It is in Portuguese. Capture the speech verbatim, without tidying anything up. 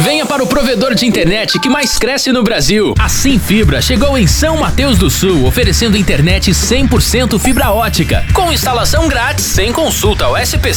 Venha para o provedor de internet que mais cresce no Brasil. A Sim Fibra chegou em São Mateus do Sul, oferecendo internet cem por cento fibra ótica, com instalação grátis, sem consulta ao S P